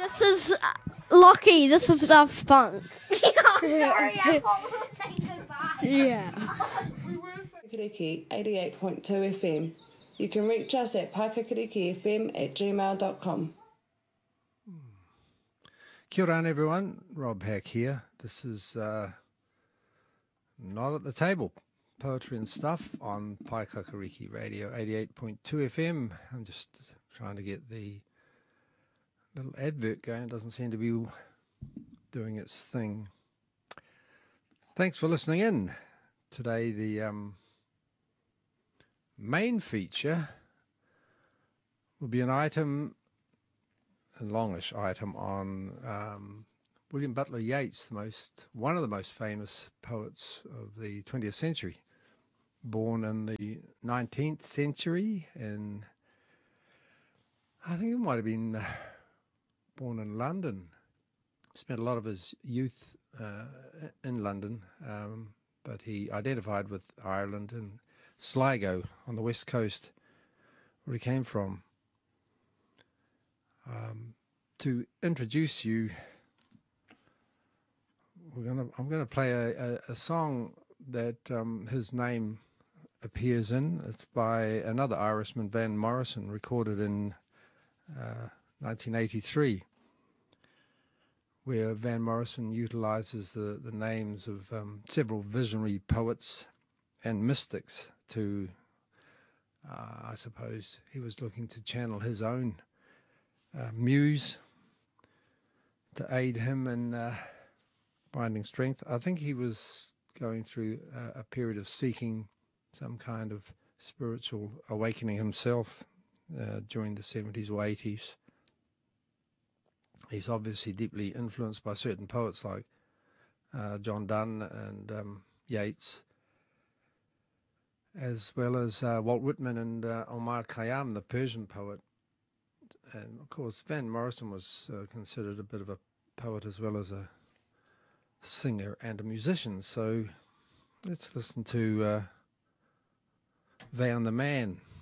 This is Lockie. This is Daft Punk. Oh, sorry, I thought we were saying goodbye. Yeah. Pakariki 88.2 FM. You can reach us at pakakirikifm@gmail.com. Kia ora, everyone. Rob Hack here. This is Not at the Table, poetry and stuff on Paikakariki Radio 88.2 FM. I'm just trying to get the little advert going. It doesn't seem to be doing its thing. Thanks for listening in. Today the main feature will be an item, a longish item on William Butler Yeats, one of the most famous poets of the 20th century, born in the 19th century, and I think it might have been born in London. Spent a lot of his youth in London, but he identified with Ireland and Sligo on the west coast, where he came from. To introduce you, I'm going to play a song that his name appears in. It's by another Irishman, Van Morrison, recorded in 1983, where Van Morrison utilizes the names of several visionary poets and mystics to, I suppose he was looking to channel his own muse to aid him in finding strength. I think he was going through a period of seeking some kind of spiritual awakening himself during the 70s or 80s. He's obviously deeply influenced by certain poets like John Donne and Yeats, as well as Walt Whitman and Omar Khayyam, the Persian poet. And of course, Van Morrison was considered a bit of a poet as well as a singer and a musician. So let's listen to Van the Man.